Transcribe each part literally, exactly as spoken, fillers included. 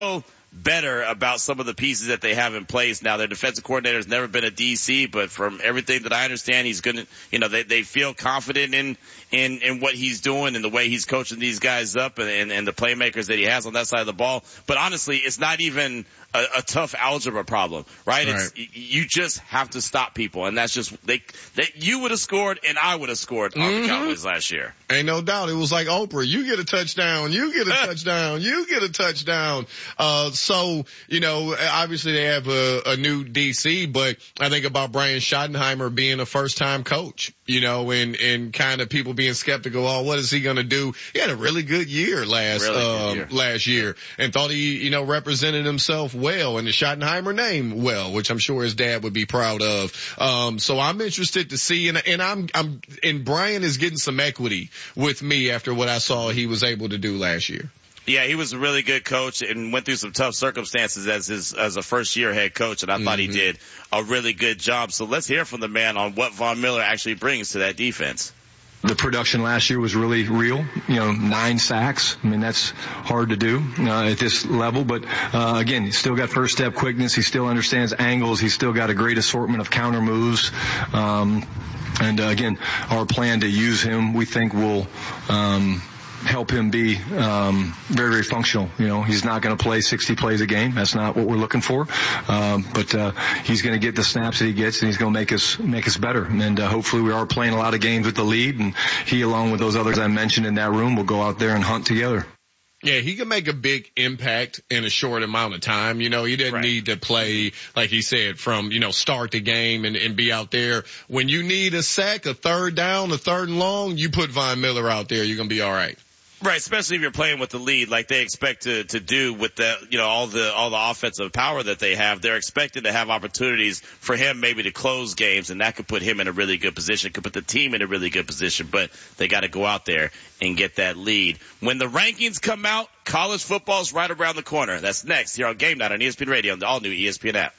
better about some of the pieces that they have in place now. Their defensive coordinator has never been a D C, but from everything that I understand, he's going to, you know, they, they feel confident in, in, in what he's doing and the way he's coaching these guys up and, and, and the playmakers that he has on that side of the ball. But honestly, it's not even a, a tough algebra problem, right? right? It's, you just have to stop people. And that's just, they, they you would have scored and I would have scored on mm-hmm. the Cowboys last year. Ain't no doubt. It was like Oprah. You get a touchdown. You get a touchdown. You get a touchdown. Uh, So, you know, obviously they have a, a new D C, but I think about Brian Schottenheimer being a first-time coach, you know, and, and kind of people being skeptical. Oh, what is he going to do? He had a really good year last, really um, good year. last year and thought he, you know, represented himself well and the Schottenheimer name well, which I'm sure his dad would be proud of. Um, so I'm interested to see, and, and I'm, I'm, and Brian is getting some equity with me after what I saw he was able to do last year. Yeah, he was a really good coach and went through some tough circumstances as his as a first year head coach, and I mm-hmm. thought he did a really good job. So let's hear from the man on what Von Miller actually brings to that defense. The production last year was really real. You know, nine sacks. I mean, that's hard to do uh, at this level. But uh, again, he's still got first step quickness. He still understands angles. He's still got a great assortment of counter moves. Um, and uh, again, our plan to use him, we think will. Um, help him be um very, very functional. You know, he's not going to play sixty plays a game. That's not what we're looking for. Um, but uh he's going to get the snaps that he gets, and he's going to make us make us better. And uh, hopefully we are playing a lot of games with the lead, and he, along with those others I mentioned in that room, will go out there and hunt together. Yeah, he can make a big impact in a short amount of time. You know, he didn't right. need to play, like he said, from, you know, start the game and, and be out there. When you need a sack, a third down, a third and long, you put Von Miller out there, you're going to be all right. Right, especially if you're playing with the lead like they expect to, to do with the, you know, all the, all the offensive power that they have. They're expected to have opportunities for him maybe to close games, and that could put him in a really good position, could put the team in a really good position, but they got to go out there and get that lead. When the rankings come out, college football's right around the corner. That's next here on Game Night on E S P N Radio and the all-new E S P N app.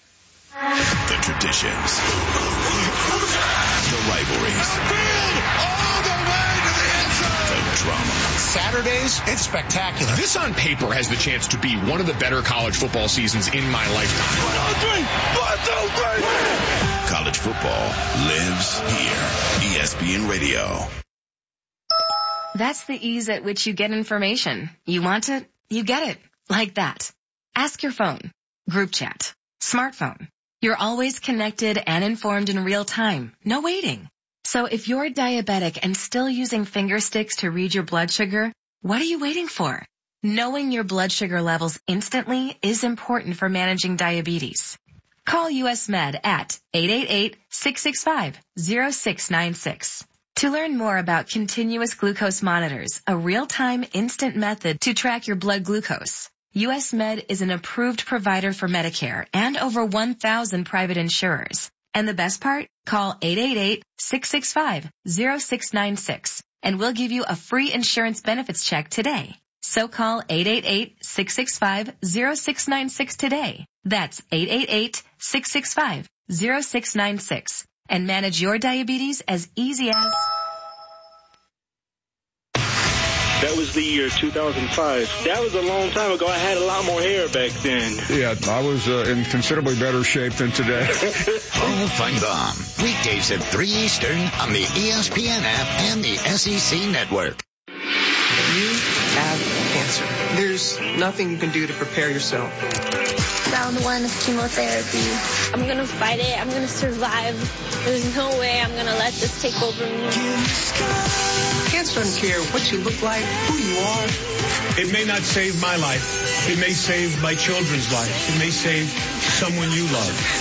The traditions. The rivalries. Drama. Saturdays, it's spectacular. This on paper has the chance to be one of the better college football seasons in my lifetime. One, two, three. One, two, three. College football lives here. E S P N Radio. That's the ease at which you get information. You want it, you get it. Like that. Ask your phone. Group chat. Smartphone. You're always connected and informed in real time. No waiting. So if you're diabetic and still using finger sticks to read your blood sugar, what are you waiting for? Knowing your blood sugar levels instantly is important for managing diabetes. Call U S Med at eight eight eight, six six five, zero six nine six. To learn more about continuous glucose monitors, a real-time instant method to track your blood glucose, U S Med is an approved provider for Medicare and over one thousand private insurers. And the best part? Call eight eight eight, six six five, zero six nine six and we'll give you a free insurance benefits check today. So call eight eight eight, six six five, zero six nine six today. That's eight eight eight, six six five, zero six nine six and manage your diabetes as easy as... That was the year two thousand five. That was a long time ago. I had a lot more hair back then. Yeah, I was uh, in considerably better shape than today. Paul Feinbaum, weekdays at three Eastern on the E S P N app and the S E C network. You have cancer. There's nothing you can do to prepare yourself. Round one of chemotherapy. I'm going to fight it. I'm going to survive. There's no way I'm going to let this take over me. Cancer doesn't care what you look like, who you are. It may not save my life. It may save my children's life. It may save someone you love.